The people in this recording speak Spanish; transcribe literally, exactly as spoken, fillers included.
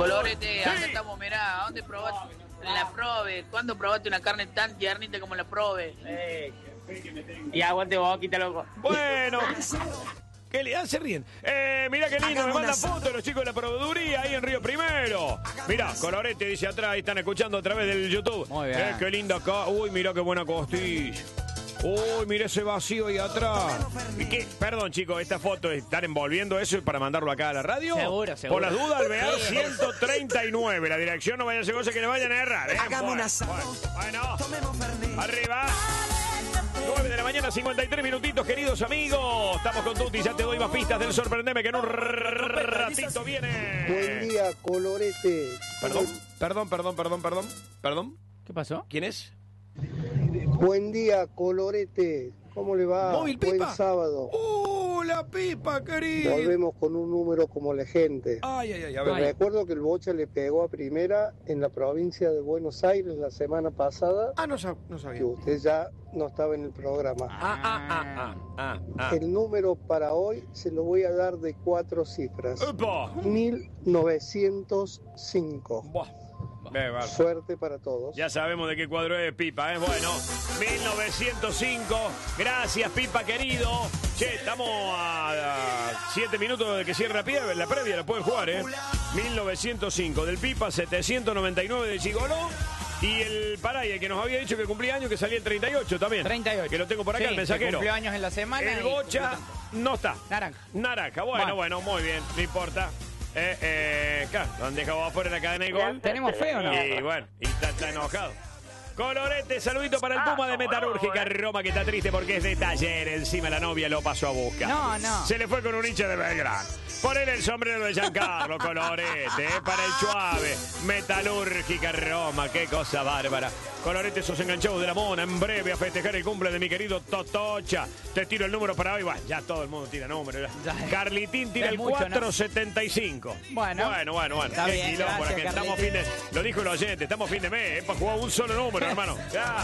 Colorete, acá estamos, mirá, ¿a dónde probaste? En la Probe. ¿Cuándo probaste una carne tan tiernita como la Probe? Eh, y aguante boquita, loco. Bueno. ¿Qué le se ríen? Eh, mirá qué lindo, me mandan fotos los chicos de la proveeduría ahí en Río Primero. Mirá, Colorete dice atrás, ahí están escuchando a través del YouTube. Muy bien. Eh, qué lindo acá. Uy, mirá qué buena costilla. Uy, mira ese vacío ahí atrás. ¿Y qué? Perdón, chicos, esta foto, ¿están envolviendo eso para mandarlo acá a la radio? Seguro, seguro. Por las dudas, Alvear ciento treinta y nueve. La dirección, no vaya a ser cosa que le vayan a errar. ¿eh? Bueno, bueno, bueno. Arriba. nueve de la mañana, cincuenta y tres minutitos, queridos amigos. Estamos con Tuti, ya te doy más pistas del sorprendeme que en un ratito viene. Buen día, Colorete. Perdón, perdón, perdón, perdón, perdón. ¿Perdón? ¿Qué pasó? ¿Quién es? Buen día, Colorete. ¿Cómo le va? Móvil Buen Pipa. sábado. ¡Uh, la Pipa, querido! Volvemos con un número como la gente. Ay, ay, ay, a Me ver. recuerdo que el Bocha le pegó a primera en la provincia de Buenos Aires la semana pasada, Ah, no, sab- no sabía. que usted ya no estaba en el programa. Ah, ah, ah, ah, ah, ah. El número para hoy se lo voy a dar de cuatro cifras. ¡Epa! mil novecientos cinco. Buah. Ve, va. Suerte para todos. Ya sabemos de qué cuadro es Pipa, ¿eh? Bueno, mil novecientos cinco. Gracias, Pipa, querido. Che, estamos a siete minutos de que cierre la, pie- la previa, la pueden jugar, ¿eh? mil novecientos cinco del Pipa, setecientos noventa y nueve de Gigoló. Y el Paraya, que nos había dicho que cumplía años, que salía el treinta y ocho también. treinta y ocho. Que lo tengo por acá, Sí, el mensajero. que cumplió años en la semana. El y- Bocha no está. Naranja. Naranja, bueno, Bueno. bueno, muy bien, no importa. Eh, eh, claro, lo han dejado afuera de la cadena de gol. ¿Tenemos fe o no? Y bueno, y está, está enojado. Colorete, saludito para el Puma de Metalúrgica Roma, que está triste porque es de taller. Encima la novia lo pasó a buscar. No, no. Se le fue con un hincha de Belgrano. Ponele el sombrero de Giancarlo, Colorete, eh, para el Chuave. Metalúrgica Roma, qué cosa bárbara. Colorete, sos enganchados de la mona. En breve a festejar el cumple de mi querido Totocha. Te tiro el número para hoy. Bueno, ya todo el mundo tira número. Ya. Carlitín tira Es el mucho, ¿no? cuatrocientos setenta y cinco. Bueno. bueno, bueno. bueno. Está Qué bien, quilombo, gracias, que estamos fin Carlitín. de, lo dijo el oyente, estamos fin de mes. Es para jugar un solo número, hermano. Ya.